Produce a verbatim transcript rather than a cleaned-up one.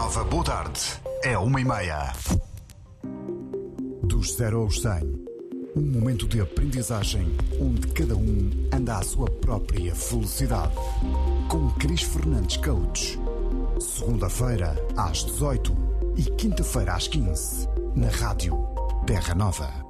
Nova, boa tarde. É uma e meia. Dos zero aos cem. Um momento de aprendizagem onde cada um anda à sua própria velocidade. Com Cris Fernandes Coach. Segunda-feira às dezoito e quinta-feira às quinze. Na Rádio Terra Nova.